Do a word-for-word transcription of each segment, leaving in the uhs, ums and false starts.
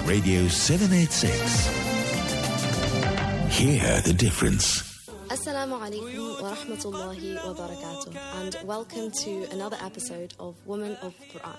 Radio seven eighty-six. Hear the difference. Assalamu alaikum wa rahmatullahi wa barakatuh, and welcome to another episode of Women of Quran,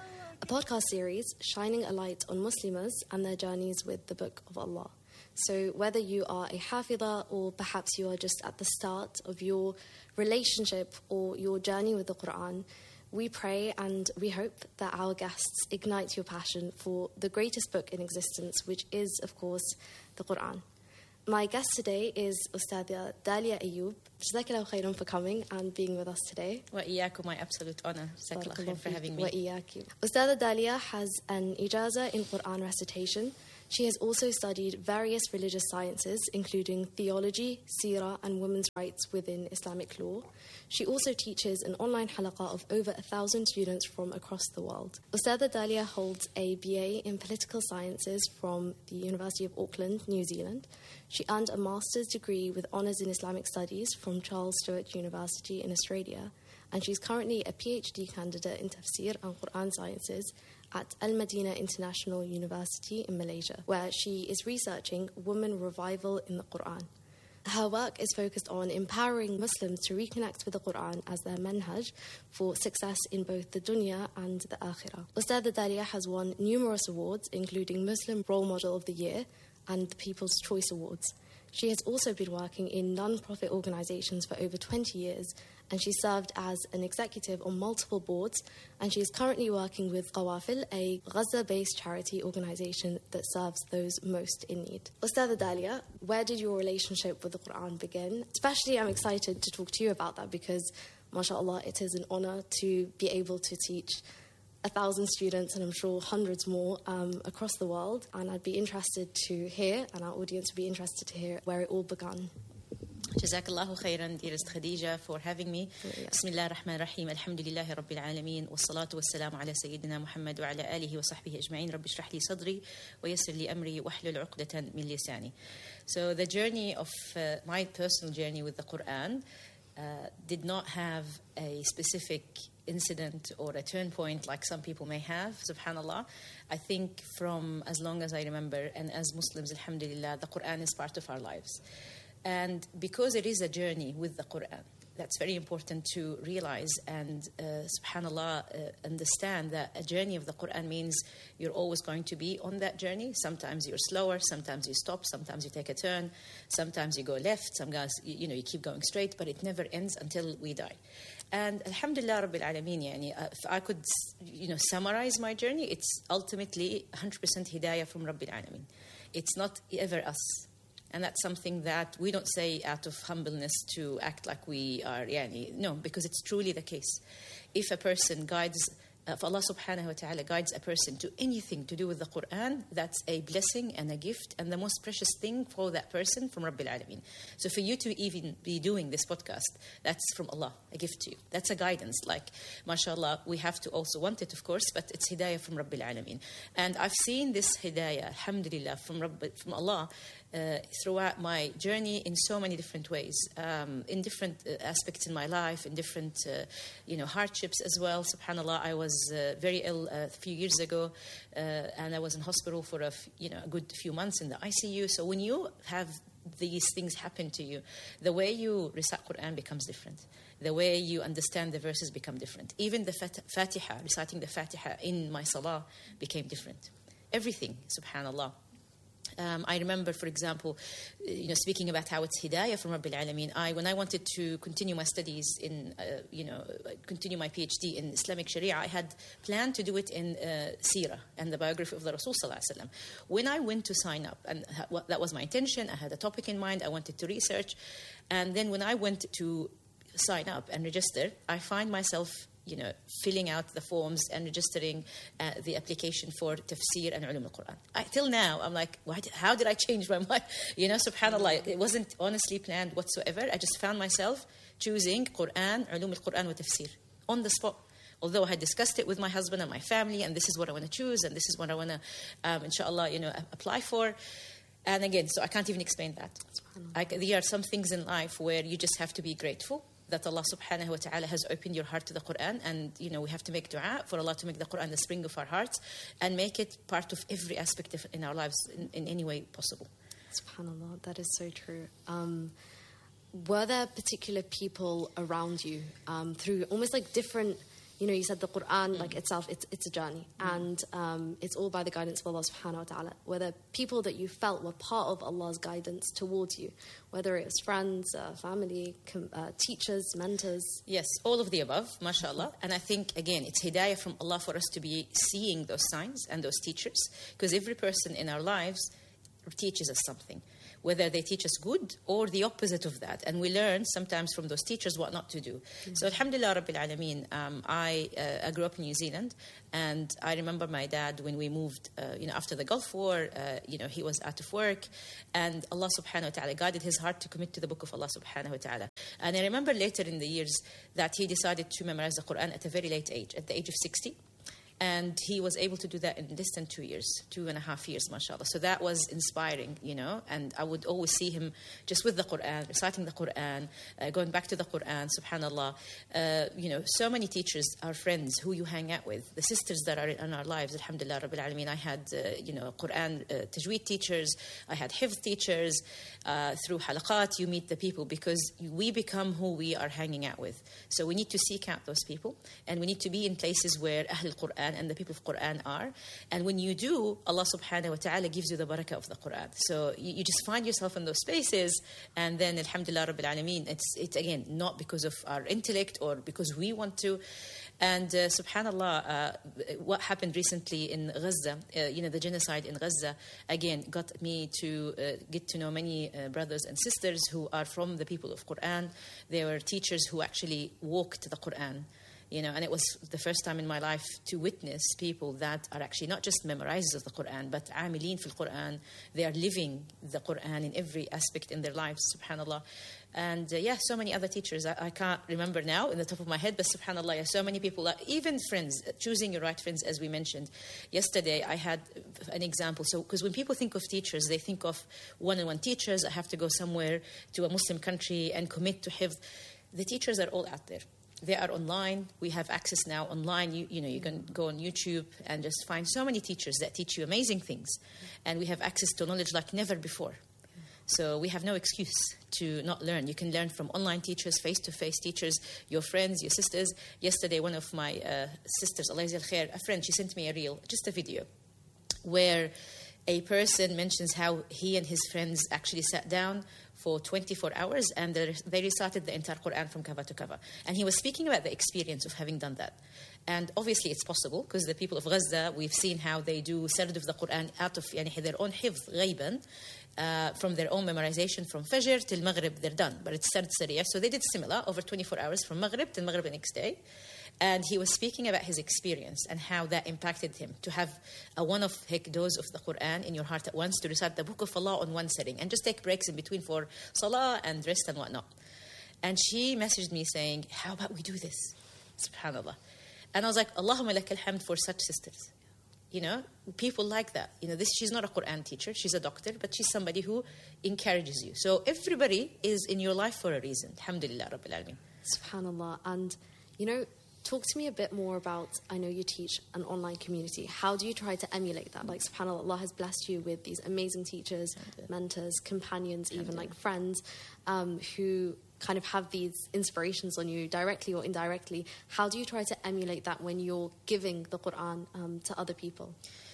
a podcast series shining a light on Muslims and their journeys with the Book of Allah. So whether you are a hafidha or perhaps you are just at the start of your relationship or your journey with the Quran, we pray and we hope that our guests ignite your passion for the greatest book in existence, which is, of course, the Quran. My guest today is Ustadha Dalia Ayoub. Jazakallahu khairan for coming and being with us today. Wa iyaakum, my absolute honor. Jazakallahu khairan for having me. Wa iyaakum. Ustadha Dalia has an ijaza in Quran recitation. She has also studied various religious sciences, including theology, seerah, and women's rights within Islamic law. She also teaches an online halaqah of over a thousand students from across the world. Ustadha Dalia holds a B A in political sciences from the University of Auckland, New Zealand. She earned a master's degree with honours in Islamic studies from Charles Sturt University in Australia, and she's currently a PhD candidate in tafsir and Quran sciences at Al Madinah International University in Malaysia, where she is researching women revival in the Quran. Her work is focused on empowering Muslims to reconnect with the Quran as their manhaj for success in both the dunya and the akhirah. Ustadha Dalia has won numerous awards, including Muslim Role Model of the Year and the People's Choice Awards. She has also been working in non-profit organisations for over twenty years, and she served as an executive on multiple boards, and she is currently working with Qawafil, a Gaza-based charity organisation that serves those most in need. Ustadha Dalia, where did your relationship with the Quran begin? Especially, I'm excited to talk to you about that because, mashallah, it is an honour to be able to teach a thousand students, and I'm sure hundreds more um, across the world. And I'd be interested to hear, and our audience would be interested to hear, where it all began. Jazakallahu khairan, dearest Khadija, for having me. Yeah. Bismillah ar-Rahman ar-Rahim. Alhamdulillahi Rabbil Alameen. Wassalatu wassalamu ala Sayyidina Muhammad wa ala alihi wa sahbihi ajma'in. Rabbi shrah li sadri wa yassir li amri wa ahlul uqdatan min lisani. So the journey of uh, my personal journey with the Quran uh, did not have a specific incident or a turn point like some people may have, subhanallah. I think from as long as I remember, and as Muslims, alhamdulillah, the Quran is part of our lives. And because it is a journey with the Quran, that's very important to realize and, uh, subhanallah, uh, understand that a journey of the Quran means you're always going to be on that journey. Sometimes you're slower, sometimes you stop, sometimes you take a turn, sometimes you go left, sometimes, you know, you keep going straight, but it never ends until we die. And alhamdulillah Rabbil Alameen, yani, if I could, you know, summarize my journey, it's ultimately one hundred percent hidayah from Rabbil Alameen. It's not ever us. And that's something that we don't say out of humbleness to act like we are, yani, no, because it's truly the case. If a person guides, if Allah subhanahu wa ta'ala guides a person to anything to do with the Quran, that's a blessing and a gift and the most precious thing for that person from Rabbil Alameen. So for you to even be doing this podcast, that's from Allah, a gift to you. That's a guidance. Like, mashallah, we have to also want it, of course, but it's hidayah from Rabbil Alameen. And I've seen this hidayah, alhamdulillah, from, Rabb, from Allah uh, throughout my journey in so many different ways, um, in different uh, aspects in my life, in different, uh, you know, hardships as well. Subhanallah, I was uh, very ill uh, a few years ago, uh, and I was in hospital for a, f- you know, a good few months in the I C U. So when you have these things happen to you, the way you recite Quran becomes different. The way you understand the verses become different. Even the fat- Fatiha, reciting the Fatiha in my salah became different. Everything, subhanallah. Um, I remember, for example, you know, speaking about how it's hidayah from Rabbil Alameen. I, when I wanted to continue my studies in, uh, you know, continue my PhD in Islamic Sharia, I had planned to do it in uh, Seerah and the biography of the Rasul Sallallahu Alaihi Wasallam. When I went to sign up, and ha- that was my intention, I had a topic in mind, I wanted to research, and then when I went to sign up and register, I find myself, you know, filling out the forms and registering uh, the application for tafsir and ulum al-Quran. I, till now, I'm like, why did, how did I change my mind? You know, subhanAllah, it wasn't honestly planned whatsoever. I just found myself choosing Quran, ulum al-Quran wa tafsir on the spot. Although I had discussed it with my husband and my family, and this is what I want to choose, and this is what I want to, um, inshallah, you know, apply for. And again, so I can't even explain that. I, there are some things in life where you just have to be grateful that Allah subhanahu wa ta'ala has opened your heart to the Quran, and you know we have to make dua for Allah to make the Quran the spring of our hearts and make it part of every aspect of in our lives in, in any way possible. SubhanAllah, that is so true. Um, were there particular people around you um, through almost like different, you know, you said the Quran, mm. like itself, it's it's a journey, mm. and um, it's all by the guidance of Allah subhanahu wa ta'ala. Were there people that you felt were part of Allah's guidance towards you, whether it was friends, uh, family, com- uh, teachers, mentors? Yes, all of the above, mashallah. And I think, again, it's hidayah from Allah for us to be seeing those signs and those teachers, because every person in our lives teaches us something, whether they teach us good or the opposite of that. And we learn sometimes from those teachers what not to do. Mm-hmm. So alhamdulillah rabbil alameen, um, I, uh, I grew up in New Zealand, and I remember my dad when we moved, uh, you know, after the Gulf War, uh, you know, he was out of work, and Allah subhanahu wa ta'ala guided his heart to commit to the book of Allah subhanahu wa ta'ala. And I remember later in the years that he decided to memorize the Quran at a very late age, at the age of sixty. And he was able to do that in less than two years, two and a half years, mashallah. So that was inspiring, you know. And I would always see him just with the Quran, reciting the Quran, uh, going back to the Quran, subhanallah. Uh, you know, so many teachers are friends who you hang out with, the sisters that are in our lives, alhamdulillah, rabbil alameen. I had, uh, you know, Quran uh, tajweed teachers, I had hifz teachers. Uh, through halaqat, you meet the people because we become who we are hanging out with. So we need to seek out those people, and we need to be in places where Ahl Quran and the people of Quran are. And when you do, Allah subhanahu wa ta'ala gives you the barakah of the Quran. So you, you just find yourself in those spaces, and then alhamdulillah rabbil alameen, it's, it's again not because of our intellect or because we want to. And uh, subhanallah, uh, what happened recently in Gaza, uh, you know, the genocide in Gaza, again, got me to uh, get to know many uh, brothers and sisters who are from the people of Quran. They were teachers who actually walked the Quran. You know, and it was the first time in my life to witness people that are actually not just memorizers of the Quran, but amilin fil Quran. They are living the Quran in every aspect in their lives, subhanallah. And uh, yeah, so many other teachers. I, I can't remember now in the top of my head, but subhanallah, yeah, so many people, like, even friends, choosing your right friends, as we mentioned. Yesterday, I had an example. So, because when people think of teachers, they think of one-on-one teachers. I have to go somewhere to a Muslim country and commit to hifz. The teachers are all out there. They are online. We have access now online. You, you know, you can go on YouTube and just find so many teachers that teach you amazing things. And we have access to knowledge like never before. So we have no excuse to not learn. You can learn from online teachers, face-to-face teachers, your friends, your sisters. Yesterday, one of my uh, sisters, Allah Yajzal Khair, a friend, she sent me a reel, just a video, where a person mentions how he and his friends actually sat down for twenty-four hours and they recited the entire Quran from cover to cover. And he was speaking about the experience of having done that. And obviously it's possible because the people of Gaza, we've seen how they do sard of the Quran out of yani, their own hifz, ghayban, uh, from their own memorization from Fajr till Maghrib, they're done. But it's sard sariyah. So they did similar over twenty-four hours from Maghrib till Maghrib the next day. And he was speaking about his experience and how that impacted him to have a one-off hik dose of the Quran in your heart at once, to recite the book of Allah on one setting and just take breaks in between for salah and rest and whatnot. And she messaged me saying, how about we do this? Subhanallah. And I was like, Allahumma lakal hamd for such sisters. You know, people like that. You know, this, she's not a Quran teacher, she's a doctor, but she's somebody who encourages you. So everybody is in your life for a reason. Alhamdulillah Rabbil Alameen. Subhanallah. And, you know, talk to me a bit more about, I know you teach an online community. How do you try to emulate that? Like, subhanAllah, Allah has blessed you with these amazing teachers, mentors, companions, even like friends, um, who kind of have these inspirations on you directly or indirectly. How do you try to emulate that when you're giving the Quran um, to other people?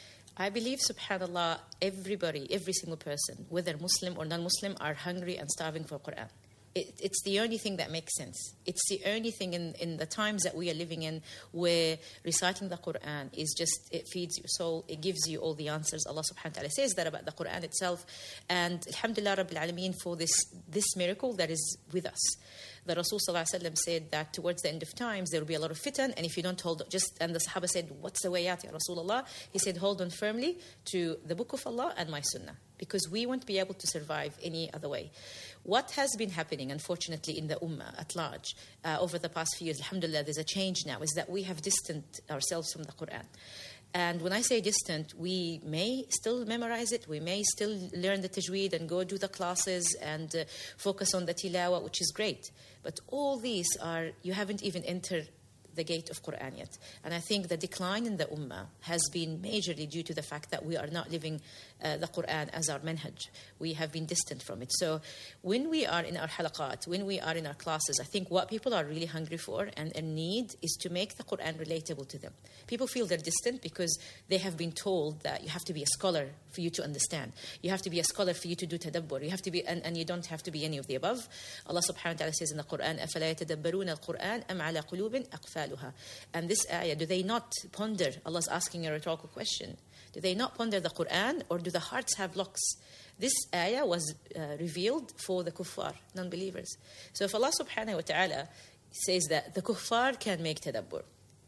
I believe, subhanAllah, everybody, every single person, whether Muslim or non-Muslim, are hungry and starving for Quran. It, it's the only thing that makes sense. It's the only thing in, in the times that we are living in where reciting the Quran is just, it feeds your soul. It gives you all the answers. Allah subhanahu wa ta'ala says that about the Quran itself. And alhamdulillah Rabbil Alameen for this, this miracle that is with us. The Rasul sallallahu alaihi wasallam said that towards the end of times there will be a lot of fitan, and if you don't hold just, and the Sahaba said, what's the way out, Ya Rasulullah? He said, hold on firmly to the book of Allah and my sunnah, because we won't be able to survive any other way. What has been happening, unfortunately, in the ummah at large uh, over the past few years, alhamdulillah, there's a change now, is that we have distanced ourselves from the Quran. And when I say distant, we may still memorize it, we may still learn the tajweed and go do the classes and uh, focus on the tilawa, which is great. But all these are, you haven't even entered the gate of Quran yet. And I think the decline in the ummah has been majorly due to the fact that we are not living uh, the Quran as our manhaj. We have been distant from it. So when we are in our halaqat, when we are in our classes, I think what people are really hungry for and in need is to make the Quran relatable to them. People feel they're distant because they have been told that you have to be a scholar for you to understand. You have to be a scholar for you to do tadabbur. You have to be, and, and you don't have to be any of the above. Allah subhanahu wa ta'ala says in the Quran, أَفَلَا يَتَدَبَّرُونَ الْقُرْآنَ أَمْ عَلَى قُلُوبٍ أَقْفَالُهَا. And this ayah, do they not ponder? Allah's asking a rhetorical question. Do they not ponder the Quran, or do the hearts have locks? This ayah was uh, revealed for the kuffar, non-believers. So if Allah subhanahu wa ta'ala says that the kuffar can make tadabbur,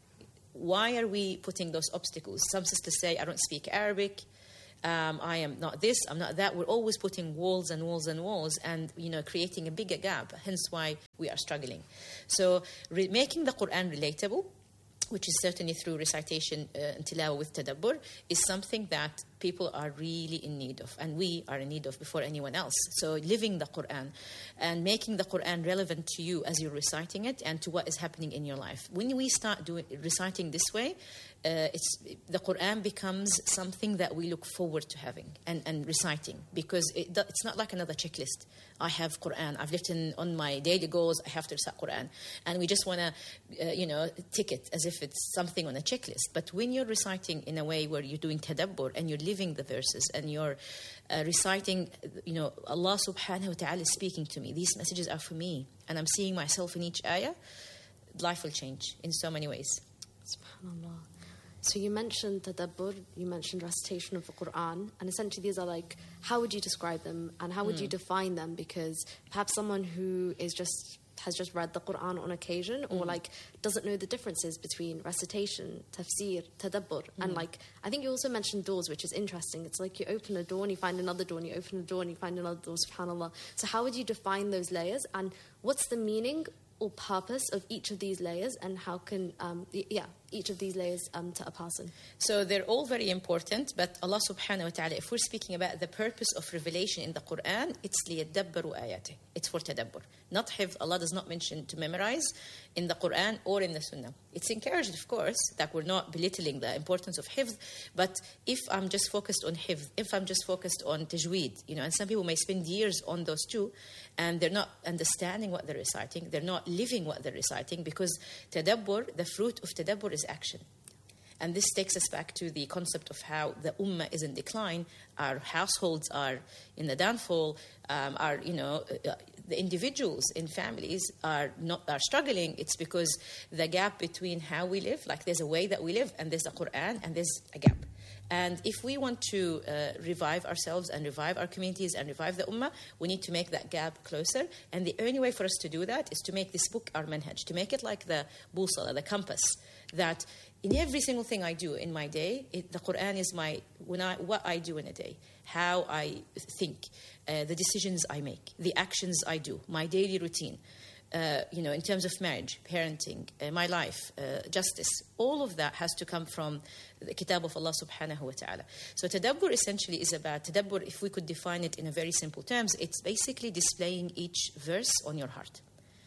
why are we putting those obstacles? Some sisters say, I don't speak Arabic, um, I am not this, I'm not that. We're always putting walls and walls and walls and, you know, creating a bigger gap, hence why we are struggling. So re- making the Quran relatable, which is certainly through recitation uh, and tilawah with tadabbur, is something that people are really in need of, and we are in need of before anyone else. So living the Quran and making the Quran relevant to you as you're reciting it and to what is happening in your life. When we start doing reciting this way, uh, it's, the Quran becomes something that we look forward to having and, and reciting, because it, it's not like another checklist. I have Quran, I've written on my daily goals, I have to recite Quran. And we just want to, uh, you know, tick it as if it's something on a checklist. But when you're reciting in a way where you're doing tadabbur and you're living the verses and you're uh, reciting, you know, Allah subhanahu wa ta'ala is speaking to me. These messages are for me. And I'm seeing myself in each ayah. Life will change in so many ways. SubhanAllah. So you mentioned tadabbur, you mentioned recitation of the Quran, and essentially these are like, how would you describe them and how would mm. you define them? Because perhaps someone who is just has just read the Quran on occasion or mm. like doesn't know the differences between recitation, tafsir, tadabbur. Mm. And like, I think you also mentioned doors, which is interesting. It's like you open a door and you find another door and you open a door and you find another door, subhanAllah. So how would you define those layers, and what's the meaning or purpose of each of these layers, and how can, um, yeah, each of these layers um, to a person? So they're all very important, but Allah subhanahu wa ta'ala, if we're speaking about the purpose of revelation in the Quran, it's لِيَدَّبَّرُوا آيَاتِهِ. It's for tadabbur. Not hifz. Allah does not mention to memorize in the Quran or in the Sunnah. It's encouraged, of course, that we're not belittling the importance of hifz, but if I'm just focused on hifz, if I'm just focused on tajweed, you know, and some people may spend years on those two, and they're not understanding what they're reciting, they're not living what they're reciting, because tadabbur, the fruit of tadabbur is action. And this takes us back to the concept of how the ummah is in decline, our households are in the downfall, um, our, you know, uh, the individuals in families are not are struggling. It's because the gap between how we live, like there's a way that we live, and there's the Quran, and there's a gap. And if we want to uh, revive ourselves and revive our communities and revive the ummah, we need to make that gap closer. And the only way for us to do that is to make this book our manhaj, to make it like the busala, the compass, that in every single thing I do in my day, it, the Quran is my, when I, what I do in a day, how I think, uh, the decisions I make, the actions I do, my daily routine. Uh, you know, in terms of marriage, parenting, uh, my life, uh, justice, all of that has to come from the kitab of Allah subhanahu wa ta'ala. So tadabbur essentially is about, tadabbur, if we could define it in a very simple terms, it's basically displaying each verse on your heart.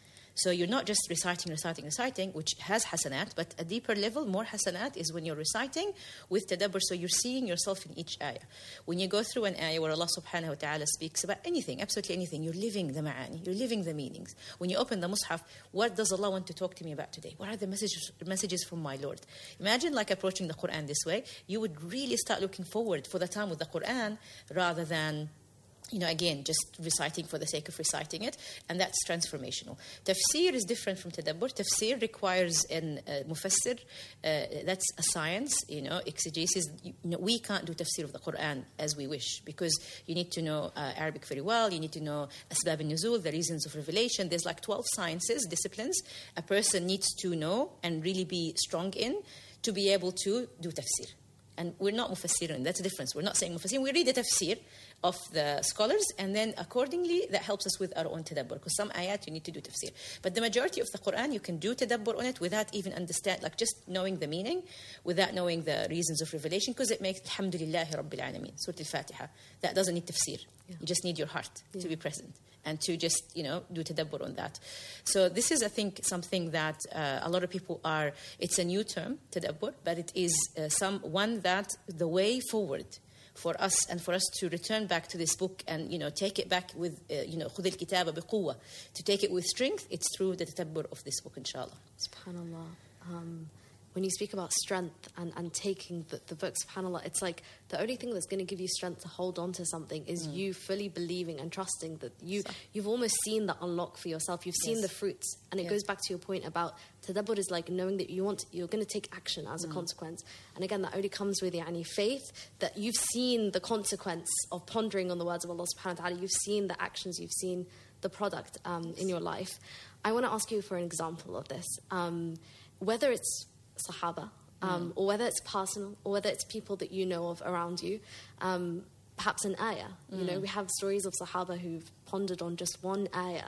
So you're not just reciting, reciting, reciting, which has hasanat, but a deeper level, more hasanat, is when you're reciting with tadabbur, so you're seeing yourself in each ayah. When you go through an ayah where Allah subhanahu wa ta'ala speaks about anything, absolutely anything, you're living the ma'ani, you're living the meanings. When you open the mushaf, what does Allah want to talk to me about today? What are the messages, messages from my Lord? Imagine like approaching the Quran this way, you would really start looking forward for the time with the Quran rather than, you know, again, just reciting for the sake of reciting it, and that's transformational. Tafsir is different from tadabbur. Tafsir requires an uh, mufassir, uh, that's a science, you know, exegesis. You know, we can't do tafsir of the Quran as we wish, because you need to know uh, Arabic very well, you need to know asbab al-nuzul, the reasons of revelation. There's like twelve sciences, disciplines, a person needs to know and really be strong in to be able to do tafsir. And we're not mufassirun. That's the difference. We're not saying mufassirun. We read the tafsir of the scholars, and then accordingly, that helps us with our own tadabbur. Because some ayat, you need to do tafsir. But the majority of the Quran, you can do tadabbur on it without even understand, like just knowing the meaning, without knowing the reasons of revelation, because it makes Alhamdulillahi Rabbil Alameen, Surah Al-Fatiha. That doesn't need tafsir. Yeah. You just need your heart yeah. to be present and to just, you know, do tadabbur on that. So this is, I think, something that uh, a lot of people are, it's a new term, tadabbur, but it is uh, some one that the way forward for us and for us to return back to this book and, you know, take it back with, uh, you know, خُذِ الْكِتَابَ بِقُوَّةٍ, to take it with strength, it's through the tadabbur of this book, inshallah. SubhanAllah. Um, when you speak about strength and, and taking the, the book, subhanAllah, it's like the only thing that's going to give you strength to hold on to something is mm. you fully believing and trusting that you, so. you've almost seen the unlock for yourself. You've seen yes. the fruits. And it yeah. goes back to your point about tadabbur is like knowing that you want, you're going to take action as mm. a consequence. And again, that only comes with yani, faith, that you've seen the consequence of pondering on the words of Allah subhanahu wa ta'ala. You've seen the actions, you've seen the product um, in your life. I want to ask you for an example of this. Um, whether it's Sahaba, um, mm. or whether it's personal, or whether it's people that you know of around you, um, perhaps an ayah. Mm. You know, we have stories of Sahaba who've pondered on just one ayah,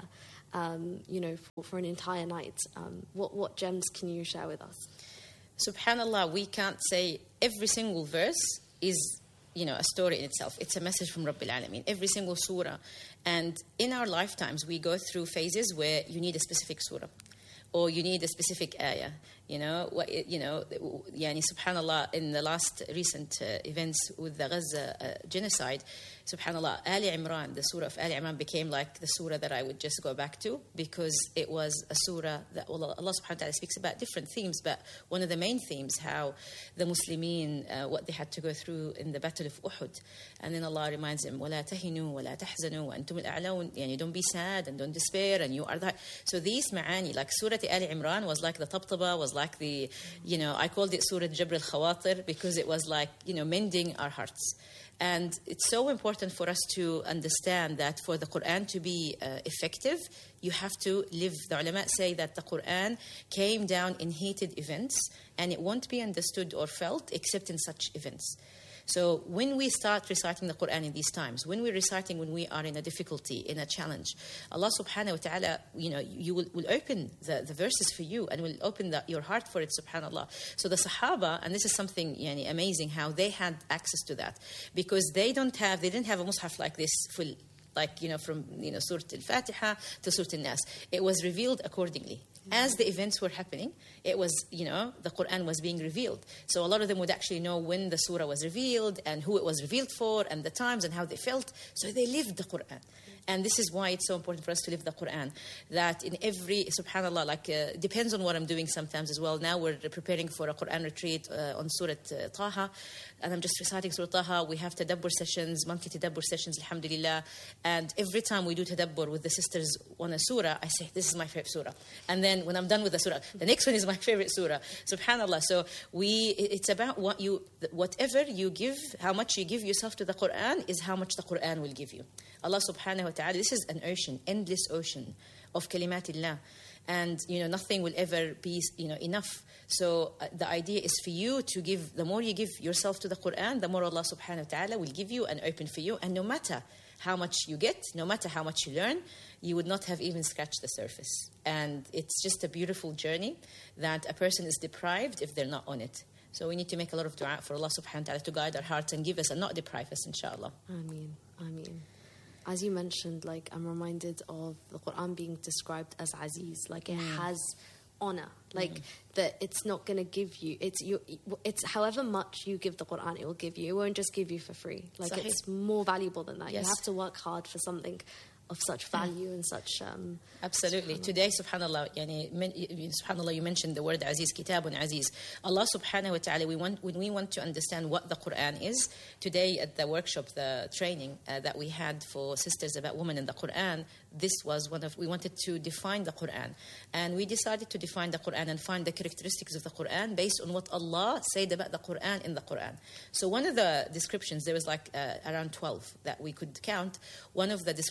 um, you know, for, for an entire night. Um, what, what gems can you share with us? SubhanAllah, we can't say every single verse is, you know, a story in itself. It's a message from Rabbil Alameen, every single surah. And in our lifetimes, we go through phases where you need a specific surah, or you need a specific ayah. You know, what, you know, yani, subhanAllah, in the last recent uh, events with the Gaza uh, genocide, subhanAllah, Ali Imran, the surah of Ali Imran became like the surah that I would just go back to, because it was a surah that Allah, Allah subhanahu wa ta'ala speaks about different themes, but one of the main themes, how the Muslimin, uh, what they had to go through in the Battle of Uhud. And then Allah reminds them, وَلَا تَهِنُوا وَلَا تَحْزَنُوا وَأَنْتُمُ الْأَعْلَوْنَ, yani, don't be sad and don't despair, and you are the... So these ma'ani, like Surah Ali Imran was like the tabtaba, was like the, you know, I called it Surah Jabr al-Khawatir, because it was like, you know, mending our hearts. And it's so important for us to understand that for the Quran to be uh, effective, you have to live. The ulama say that the Quran came down in heated events, and it won't be understood or felt except in such events. So when we start reciting the Quran in these times, when we're reciting when we are in a difficulty, in a challenge, Allah subhanahu wa ta'ala, you know, you will, will open the, the verses for you and will open the, your heart for it, subhanAllah. So the Sahaba, and this is something yani, amazing, how they had access to that, because they don't have, they didn't have a mushaf like this full, like, you know, from, you know, Surah Al-Fatiha to Surah Al-Nas. It was revealed accordingly. As the events were happening, it was, you know, the Quran was being revealed. So a lot of them would actually know when the surah was revealed and who it was revealed for and the times and how they felt. So they lived the Quran. And this is why it's so important for us to live the Quran. That in every, subhanAllah, like, uh, depends on what I'm doing sometimes as well. Now we're preparing for a Quran retreat uh, on Surah uh, Taha. And I'm just reciting Surah Taha. We have tadabbur sessions, monthly tadabbur sessions, alhamdulillah. And every time we do tadabbur with the sisters on a surah, I say, this is my favorite surah. And then when I'm done with the surah, the next one is my favorite surah. Subhanallah. So we, it's about what you, whatever you give, how much you give yourself to the Quran is how much the Quran will give you. Allah subhanahu wa ta'ala, this is an ocean, endless ocean of kalimatillah. And, you know, nothing will ever be, you know, enough. So uh, the idea is for you to give, the more you give yourself to the Quran, the more Allah subhanahu wa ta'ala will give you and open for you. And no matter how much you get, no matter how much you learn, you would not have even scratched the surface. And it's just a beautiful journey that a person is deprived if they're not on it. So we need to make a lot of dua for Allah subhanahu wa ta'ala to guide our hearts and give us and not deprive us, inshallah. Ameen. Ameen. As you mentioned, like, I'm reminded of the Quran being described as Aziz, like it mm. has honor, like mm. that it's not going to give you, it's you, it's however much you give the Quran, it will give you. It won't just give you for free. Like Sahih. It's more valuable than that. Yes. You have to work hard for something of such value and such... Um, Absolutely. SubhanAllah. Today, subhanAllah, yani, subhanAllah, you mentioned the word Aziz, Kitabun Aziz. Allah subhanahu wa ta'ala, we want, when we want to understand what the Quran is, today at the workshop, the training uh, that we had for sisters about women in the Quran, this was one of, we wanted to define the Quran. And we decided to define the Quran and find the characteristics of the Quran based on what Allah said about the Quran in the Quran. So one of the descriptions, there was like uh, around twelve that we could count. One of the descriptions that Allah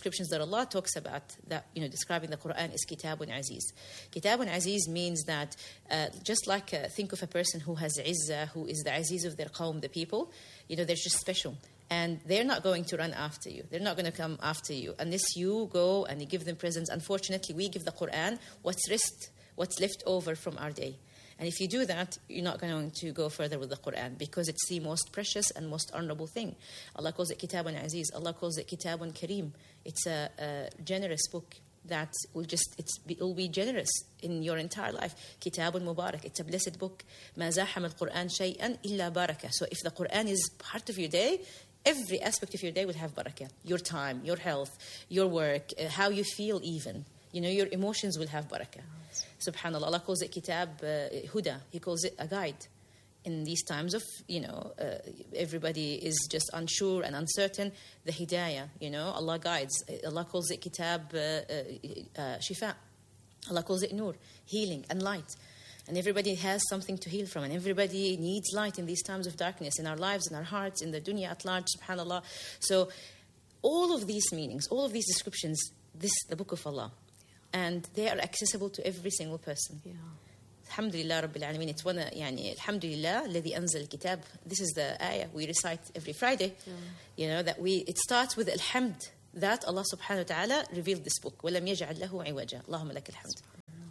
Allah talks about that, you know, describing the Quran is Kitabun Aziz. Kitabun Aziz means that uh, just like uh, think of a person who has izzah, who is the Aziz of their qawm, the people, you know, they're just special. And they're not going to run after you. They're not going to come after you unless you go and you give them presents. Unfortunately, we give the Quran what's rest, what's left over from our day. And if you do that, you're not going to go further with the Quran because it's the most precious and most honorable thing. Allah calls it Kitabun Aziz. Allah calls it Kitabun Kareem. It's a, a generous book that will just, it's, it will be generous in your entire life. Kitabun Mubarak. It's a blessed book. Ma zaham al-Quran shay'an illa barakah. So if the Quran is part of your day, every aspect of your day will have barakah. Your time, your health, your work, uh, how you feel even. You know, your emotions will have barakah. Subhanallah, Allah calls it Kitab uh, Huda. He calls it a guide. In these times of, you know, uh, everybody is just unsure and uncertain, the hidayah, you know, Allah guides. Allah calls it Kitab uh, uh, uh, Shifa. Allah calls it Nur, healing and light. And everybody has something to heal from, and everybody needs light in these times of darkness, in our lives, in our hearts, in the dunya at large, subhanAllah. So all of these meanings, all of these descriptions, this the book of Allah. And they are accessible to every single person. Yeah. Alhamdulillah Rabbil Alameen. It's one, يعني, Alhamdulillah, الذي أنزل الكتاب. This is the ayah we recite every Friday. Yeah. You know, that we, it starts with Alhamd, that Allah subhanahu wa ta'ala revealed this book. وَلَمْ يَجْعَلْ لَهُ عِوَجًا. اللهم لك الحمد.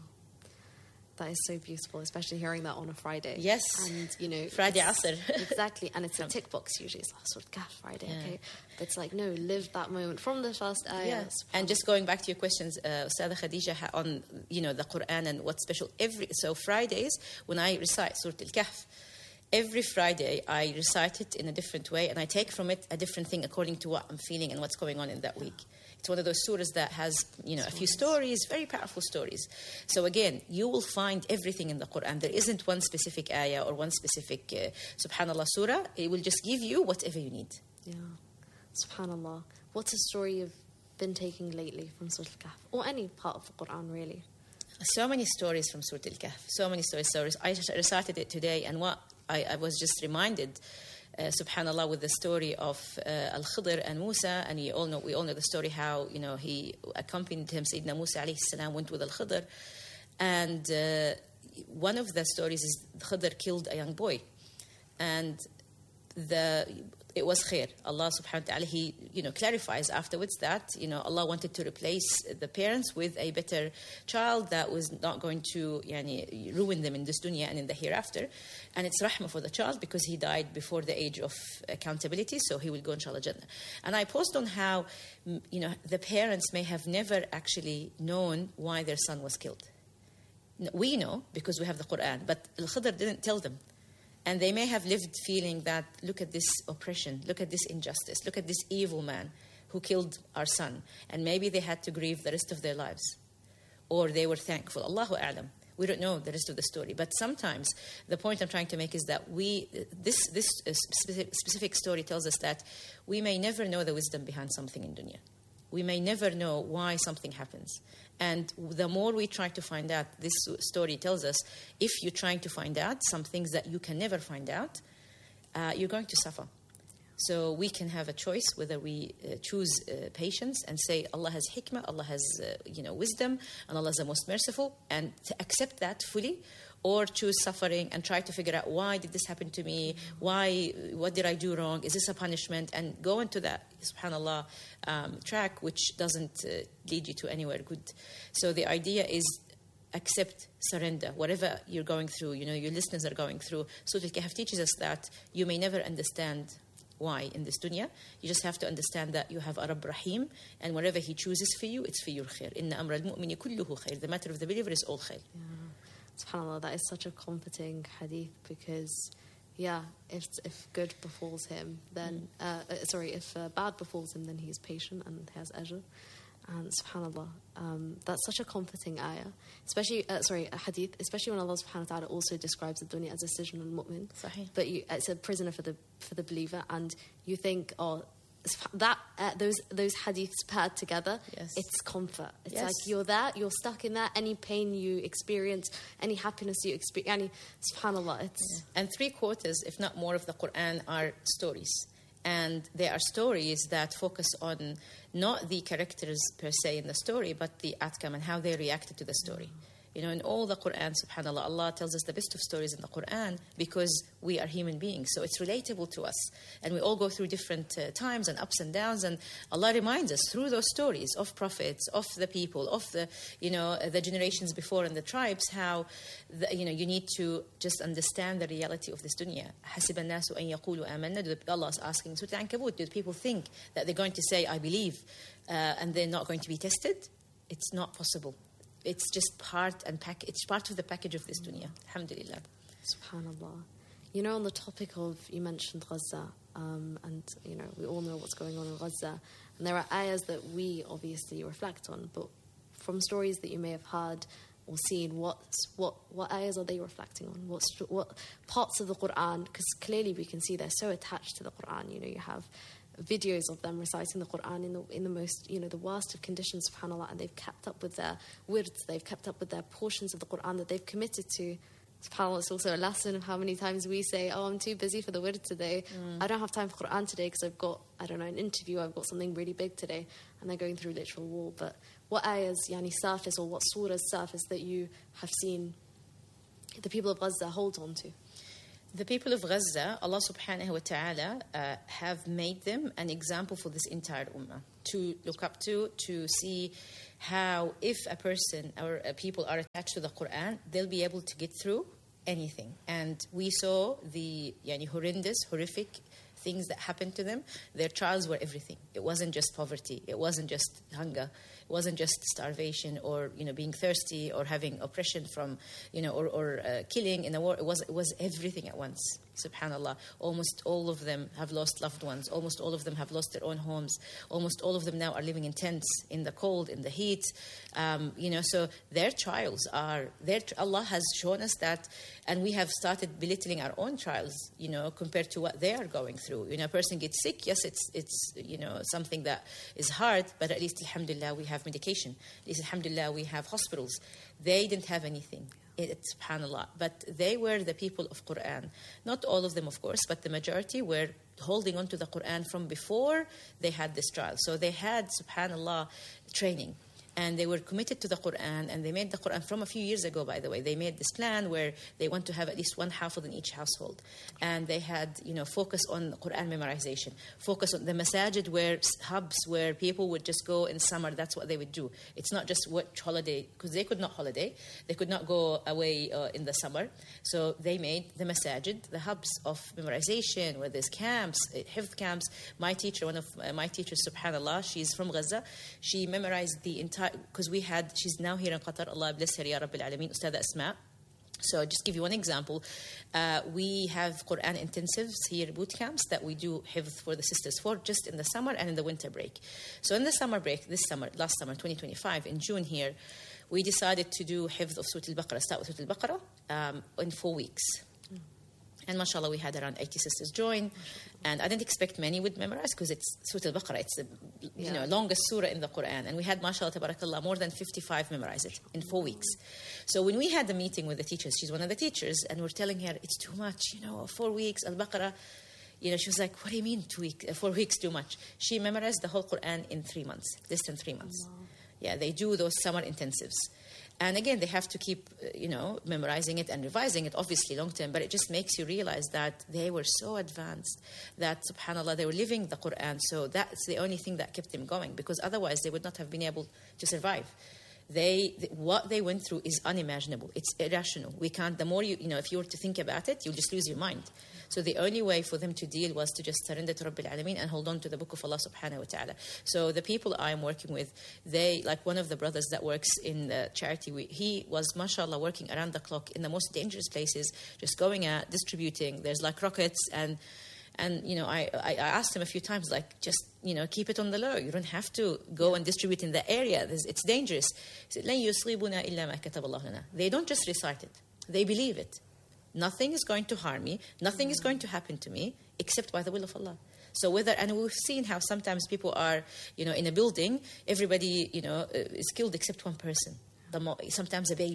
That is so beautiful, especially hearing that on a Friday. Yes. And, you know... Friday Asr. Exactly. And it's a tick box usually. It's Surah Kahf Friday, yeah. okay? But it's like, no, live that moment from the first ayah. Yes. And just going back to your questions, uh, Ustadha Khadija, on, you know, the Quran and what's special. Every So Fridays, when I recite Surah Al-Kahf, every Friday I recite it in a different way, and I take from it a different thing according to what I'm feeling and what's going on in that week. It's one of those surahs that has, you know, a few stories, very powerful stories. So again, you will find everything in the Quran. There isn't one specific ayah or one specific, uh, subhanallah, surah. It will just give you whatever you need. Yeah. Subhanallah. What's a story you've been taking lately from Surah Al-Kahf? Or any part of the Quran, really? So many stories from Surah Al-Kahf. So many stories. stories. I recited it today, and what I, I was just reminded, Uh, subhanallah, with the story of uh, Al-Khidr and Musa, and you all know, we all know the story how, you know, he accompanied him, Sayyidina Musa alayhi salam, went with Al-Khidr, and uh, one of the stories is Khidr killed a young boy, and the it was khair. Allah subhanahu wa ta'ala, he, you know, clarifies afterwards that, you know, Allah wanted to replace the parents with a better child that was not going to yani, ruin them in this dunya and in the hereafter. And it's rahmah for the child because he died before the age of accountability, so he will go inshallah Jannah. And I post on how, you know, the parents may have never actually known why their son was killed. We know because we have the Quran, but Al-Khidr didn't tell them. And they may have lived feeling that, look at this oppression, look at this injustice, look at this evil man who killed our son. And maybe they had to grieve the rest of their lives. Or they were thankful. Allahu A'lam. We don't know the rest of the story. But sometimes the point I'm trying to make is that we, this, this specific, specific story tells us that we may never know the wisdom behind something in dunya. We may never know why something happens. And the more we try to find out, this story tells us, if you're trying to find out some things that you can never find out, uh, you're going to suffer. So we can have a choice whether we uh, choose uh, patience and say Allah has hikmah, Allah has uh, you know, wisdom, and Allah is the most merciful, and to accept that fully, or choose suffering and try to figure out why did this happen to me, why, what did I do wrong, is this a punishment, and go into that, subhanallah, um, track which doesn't uh, lead you to anywhere good. So the idea is accept, surrender, whatever you're going through, you know, your listeners are going through. Surah Al-Kahf teaches us that you may never understand why in this dunya. You just have to understand that you have a Rabb Rahim, and whatever he chooses for you, it's for your khair. Inna amra al-mu'mini kulluhu khair. The matter of the believer is all khair. Yeah. SubhanAllah, that is such a comforting hadith because, yeah, if if good befalls him, then, mm. uh, uh, sorry, if uh, bad befalls him, then he's patient and has ajr. And subhanAllah, um, that's such a comforting ayah, especially, uh, sorry, a hadith, especially when Allah subhanahu wa ta'ala also describes the dunya as a sijn al-mu'min. Sahih. But you, it's a prisoner for the for the believer, and you think, oh, that uh, those those hadiths paired together, yes. it's comfort. It's yes. like you're there, you're stuck in that. Any pain you experience, any happiness you experience, any, subhanAllah, it's... Yeah. And three quarters, if not more, of the Quran are stories. And there are stories that focus on not the characters per se in the story, but the outcome and how they reacted to the story. You know, in all the Quran, subhanAllah, Allah tells us the best of stories in the Quran because we are human beings. So it's relatable to us. And we all go through different uh, times and ups and downs. And Allah reminds us through those stories of prophets, of the people, of the, you know, the generations before and the tribes, how, the, you know, you need to just understand the reality of this dunya. حَسِبَ النَّاسُ أَن يَقُولُوا آمَنَّا. Allah is asking, Surah Al-Ankabut, do people think that they're going to say, I believe, uh, and they're not going to be tested? It's not possible. It's just part and pack. It's part of the package of this dunya. Alhamdulillah. Subhanallah. You know, on the topic of, you mentioned Gaza, um, and, you know, we all know what's going on in Gaza. And there are ayahs that we obviously reflect on, but from stories that you may have heard or seen, what what what ayahs are they reflecting on? What, what parts of the Quran? Because clearly we can see they're so attached to the Quran. You know, you have videos of them reciting the Quran in the in the most, you know, the worst of conditions, subhanAllah, and they've kept up with their wirds, they've kept up with their portions of the Quran that they've committed to. SubhanAllah, it's also a lesson of how many times we say, oh, I'm too busy for the wird today. Mm. I don't have time for Quran today because I've got, I don't know, an interview, I've got something really big today, and they're going through literal war. But what ayahs, yani, surface, or what surahs surface that you have seen the people of Gaza hold on to? The people of Gaza, Allah subhanahu wa ta'ala uh, have made them an example for this entire ummah to look up to, to see how if a person or uh, people are attached to the Quran, they'll be able to get through anything. And we saw the yani, horrendous, horrific things that happened to them. Their trials were everything. It wasn't just poverty. It wasn't just hunger. It wasn't just starvation or, you know, being thirsty or having oppression from, you know, or, or uh, killing in the war. It was, it was everything at once. Subhanallah. Almost all of them have lost loved ones. Almost all of them have lost their own homes. Almost all of them now are living in tents, in the cold, in the heat. Um, you know, so their trials are, their, Allah has shown us that, and we have started belittling our own trials, you know, compared to what they are going through. You know, a person gets sick, yes, it's, it's you know, something that is hard, but at least, alhamdulillah, we have medication. At least, alhamdulillah, we have hospitals. They didn't have anything. It, subhanallah. But they were the people of Quran. Not all of them, of course, but the majority were holding on to the Quran from before they had this trial. So they had, subhanallah, training. And they were committed to the Quran, and they made the Quran from a few years ago, by the way. They made this plan where they want to have at least one hafiz in each household. And they had, you know, focus on Quran memorization, focus on the masajid, where hubs where people would just go in summer. That's what they would do. It's not just what holiday, because they could not holiday. They could not go away uh, in the summer. So they made the masajid, the hubs of memorization, where there's camps, hifz camps. My teacher, one of my teachers, subhanallah, she's from Gaza. She memorized the entire, because we had, she's now here in Qatar, Allah bless her, Ya Rabbil Alameen, Ustadha Asma. So just give you one example. Uh, we have Quran intensives here, boot camps, that we do hifz for the sisters for just in the summer and in the winter break. So in the summer break, this summer, last summer, twenty twenty-five, in June here, we decided to do hifz of Surah Al-Baqarah, start with Surah Al-Baqarah, um, in four weeks. And mashallah, we had around eighty sisters join. And I didn't expect many would memorize because it's Surah Al-Baqarah. It's the you yeah. know, longest surah in the Quran. And we had, mashallah, tabarakallah, more than fifty-five memorize it in four weeks. So when we had the meeting with the teachers, she's one of the teachers, and we're telling her, it's too much, you know, four weeks, Al-Baqarah. You know, she was like, what do you mean two weeks, uh, four weeks too much? She memorized the whole Quran in three months, less than three months. Oh, wow. Yeah, they do those summer intensives. And again, they have to keep, uh, you know, memorizing it and revising it, obviously, long term. But it just makes you realize that they were so advanced that, subhanAllah, they were living the Quran. So that's the only thing that kept them going, because otherwise they would not have been able to survive. They, th- what they went through is unimaginable. It's irrational. We can't, the more you, you know, if you were to think about it, you'll just lose your mind. So the only way for them to deal was to just surrender to Rabbil Alameen and hold on to the book of Allah subhanahu wa ta'ala. So the people I'm working with, they, like one of the brothers that works in the charity, we, he was, mashallah, working around the clock in the most dangerous places, just going out, distributing. There's like rockets and, and you know, I, I, I asked him a few times, like, just, you know, keep it on the low. You don't have to go and distribute in the area. There's, it's dangerous. He said, لَن يُصِيبُنَا إِلَّا مَا كَتَبَ اللَّهُ لَنَا. They don't just recite it. They believe it. Nothing is going to harm me. Nothing is going to happen to me except by the will of Allah. So whether, and we've seen how sometimes people are, you know, in a building, everybody, you know, is killed except one person. The mo- sometimes a baby.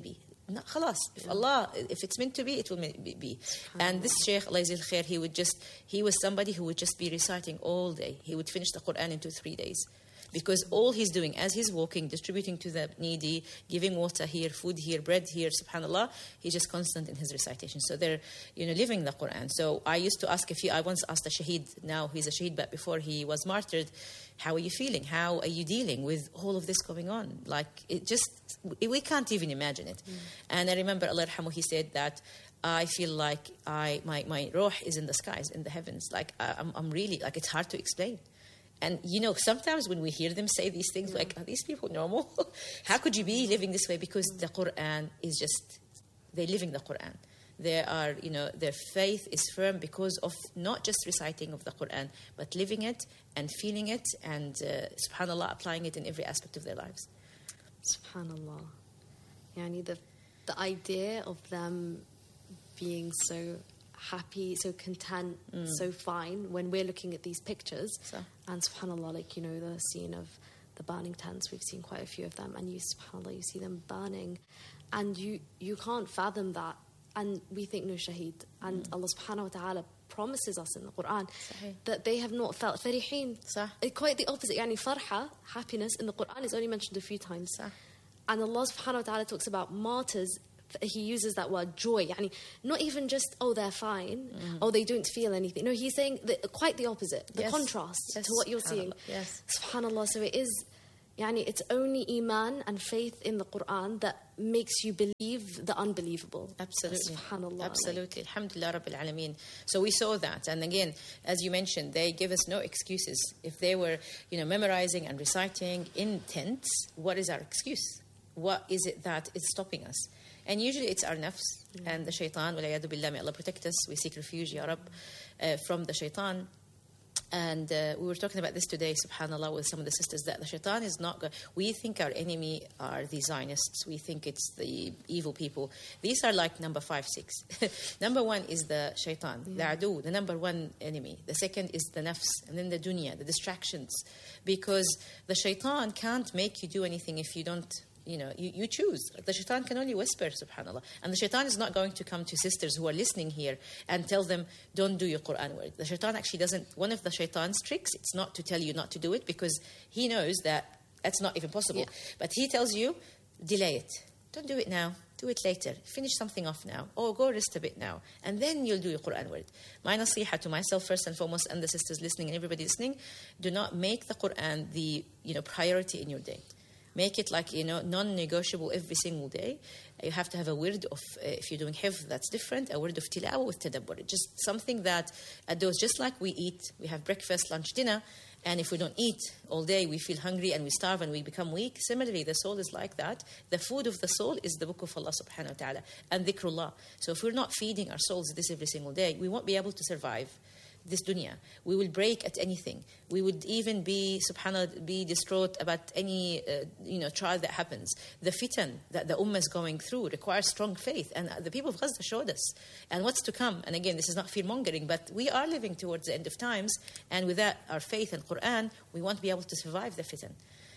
No, khalas. If Allah, if it's meant to be, it will be. be. And this Shaykh, Allah Yajzil Khair, he would just, he was somebody who would just be reciting all day. He would finish the Quran in two, three days. Because all he's doing, as he's walking, distributing to the needy, giving water here, food here, bread here, subhanAllah, he's just constant in his recitation. So they're, you know, living the Quran. So I used to ask, if he, I once asked a shaheed, now he's a shaheed, but before he was martyred, how are you feeling? How are you dealing with all of this going on? Like, it just, we can't even imagine it. Mm. And I remember, Allah Yarhamu, he said that, I feel like I, my, my ruh is in the skies, in the heavens. Like, I'm, I'm really, like, it's hard to explain. And, you know, sometimes when we hear them say these things, yeah. like, are these people normal? How could you be living this way? Because the Quran is just, they're living the Quran. They are, you know, their faith is firm because of not just reciting of the Quran, but living it and feeling it and, uh, subhanAllah, applying it in every aspect of their lives. SubhanAllah. Yani the, the idea of them being so happy, so content, mm. so fine when we're looking at these pictures. So. And subhanAllah, like, you know, the scene of the burning tents, we've seen quite a few of them, and you, subhanAllah, you see them burning, and you, you can't fathom that. And we think, no, shaheed. And mm. Allah subhanahu wa ta'ala promises us in the Quran Sahih. That they have not felt farihin. Quite the opposite. Yani farha, happiness, in the Quran is only mentioned a few times. Sah. And Allah subhanahu wa ta'ala talks about martyrs. He uses that word joy. Yani not even just, oh, they're fine, mm. oh, they don't feel anything. No, he's saying the, quite the opposite. The yes. contrast yes. to what you're seeing. Yes. SubhanAllah. So it is... Yani it's only iman and faith in the Quran that makes you believe the unbelievable. Absolutely. SubhanAllah. Absolutely. Like. Alhamdulillah Rabbil Alameen. So we saw that. And again, as you mentioned, they give us no excuses. If they were, you know, memorizing and reciting in tents, what is our excuse? What is it that is stopping us? And usually it's our nafs mm. and the shaitan. Walayadu billah, may Allah protect us. We seek refuge, ya Rab, uh, from the shaitan. And uh, we were talking about this today, subhanAllah, with some of the sisters, that the shaitan is not good. We think our enemy are the Zionists. We think it's the evil people. These are like number five, six. Number one is the shaitan, yeah. the adu, the number one enemy. The second is the nafs, and then the dunya, the distractions. Because the shaitan can't make you do anything if you don't... You know, you, you choose. The shaitan can only whisper, subhanAllah. And the shaitan is not going to come to sisters who are listening here and tell them, don't do your Quran word. The shaitan actually doesn't, one of the shaitan's tricks, it's not to tell you not to do it because he knows that that's not even possible. Yeah. But he tells you, delay it. Don't do it now. Do it later. Finish something off now. Or go rest a bit now. And then you'll do your Quran word. My nasiha to myself first and foremost, and the sisters listening and everybody listening, do not make the Quran the, you know, priority in your day. Make it like, you know, non-negotiable every single day. You have to have a word of, uh, if you're doing hifz, that's different, a word of tilawah with tadabbur. Just something that, uh, those, just like we eat, we have breakfast, lunch, dinner, and if we don't eat all day, we feel hungry and we starve and we become weak. Similarly, the soul is like that. The food of the soul is the book of Allah subhanahu wa ta'ala and dhikrullah. So if we're not feeding our souls this every single day, we won't be able to survive this dunya. We will break at anything. We would even be, subhanAllah, be distraught about any, uh, you know, trial that happens. The fitan that the ummah is going through requires strong faith. And the people of Gaza showed us. And what's to come? And again, this is not fear-mongering, but we are living towards the end of times. And without our faith and Quran, we won't be able to survive the fitan.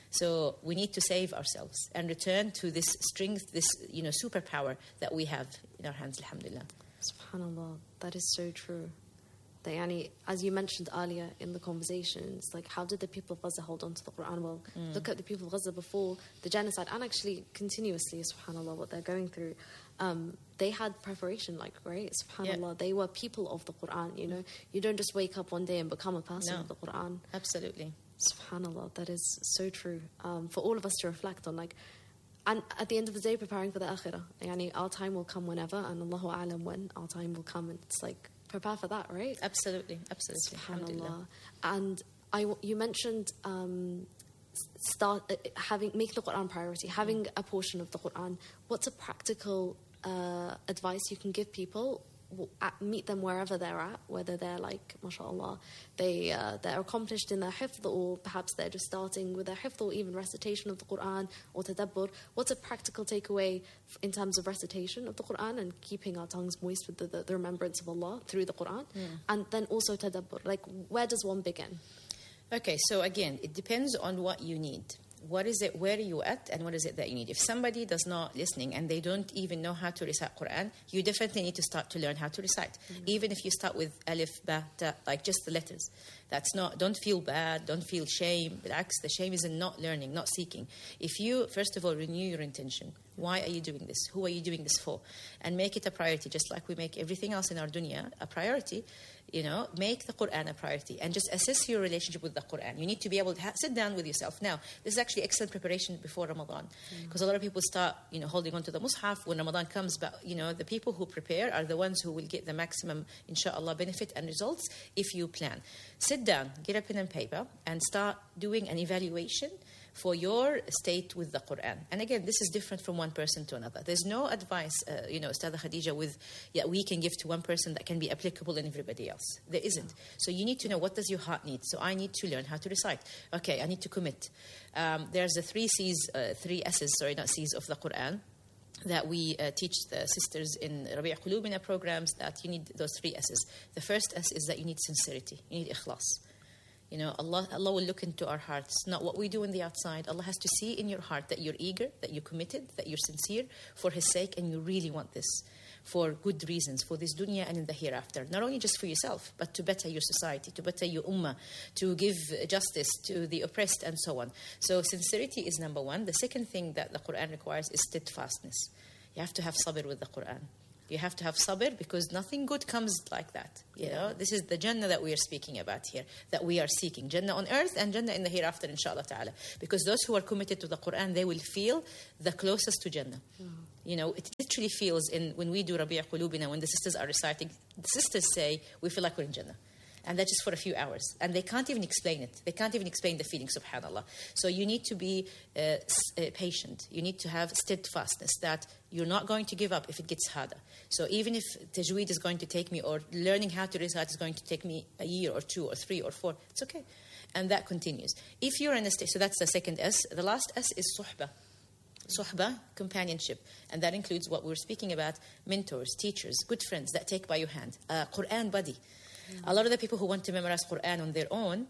So we need to save ourselves and return to this strength, this, you know, superpower that we have in our hands, alhamdulillah. SubhanAllah, that is so true. That, yani, as you mentioned earlier in the conversations, like, how did the people of Gaza hold on to the Quran? Well, mm. look at the people of Gaza before the genocide, and actually continuously, subhanAllah, what they're going through. Um, they had preparation, like, right? SubhanAllah, yeah. They were people of the Quran, you know? You don't just wake up one day and become a person no. of the Quran. Absolutely. SubhanAllah, that is so true. Um, for all of us to reflect on, like, and at the end of the day, preparing for the akhirah. Yani, our time will come whenever, and Allahu A'lam when our time will come, and it's like, prepare for that, right? Absolutely, absolutely. SubhanAllah. And I, you mentioned um, start uh, having make the Quran priority, having mm. a portion of the Quran. What's a practical uh, advice you can give people? At, meet them wherever they're at, whether they're like, mashallah, they, uh, they're accomplished in their hifz, or perhaps they're just starting with their hifz, or even recitation of the Quran, or tadabbur. What's a practical takeaway in terms of recitation of the Quran and keeping our tongues moist with the, the, the remembrance of Allah through the Quran? Yeah. And then also tadabbur. Like, where does one begin? Okay, so again, it depends on what you need. what is it, where are you at, and what is it that you need? If somebody does not listening and they don't even know how to recite Quran, you definitely need to start to learn how to recite. Mm-hmm. Even if you start with alif, ba, ta, like just the letters. That's not, don't feel bad, don't feel shame. Relax, the shame is in not learning, not seeking. If you, first of all, renew your intention. Why are you doing this? Who are you doing this for? And make it a priority, just like we make everything else in our dunya a priority. You know, make the Quran a priority and just assess your relationship with the Quran. You need to be able to ha- sit down with yourself. Now, this is actually excellent preparation before Ramadan, because mm. a lot of people start, you know, holding on to the Mus'haf when Ramadan comes. But, you know, the people who prepare are the ones who will get the maximum, inshallah, benefit and results if you plan. Sit down, get a pen and paper, and start doing an evaluation for your state with the Quran. And again, this is different from one person to another. There's no advice, uh, you know, Ustadha Khadija, with, yeah, we can give to one person that can be applicable in everybody else. There isn't. So you need to know, what does your heart need? So I need to learn how to recite. Okay, I need to commit. Um, there's the three C's, uh, three S's, sorry, not C's, of the Quran that we uh, teach the sisters in Rabi' Qulubina programs, that you need those three S's. The first S is that you need sincerity. You need ikhlas. You know, Allah, Allah will look into our hearts, not what we do on the outside. Allah has to see in your heart that you're eager, that you're committed, that you're sincere for His sake, and you really want this for good reasons, for this dunya and in the hereafter. Not only just for yourself, but to better your society, to better your ummah, to give justice to the oppressed, and so on. So sincerity is number one. The second thing that the Quran requires is steadfastness. You have to have sabr with the Quran. You have to have sabr, because nothing good comes like that. You know, this is the Jannah that we are speaking about here, that we are seeking. Jannah on earth and Jannah in the hereafter, inshallah ta'ala. Because those who are committed to the Quran, they will feel the closest to Jannah. Mm. You know, it literally feels, in when we do Rabi' Qulubina, when the sisters are reciting, the sisters say, we feel like we're in Jannah. And that's just for a few hours. And they can't even explain it. They can't even explain the feeling, subhanAllah. So you need to be uh, uh, patient. You need to have steadfastness, that you're not going to give up if it gets harder. So even if tajweed is going to take me, or learning how to recite is going to take me a year or two or three or four, it's okay. And that continues. If you're in a state, so that's the second S. The last S is suhbah. Suhbah, companionship. And that includes what we were speaking about, mentors, teachers, good friends that take by your hand, a Quran buddy. A lot of the people who want to memorize Quran on their own,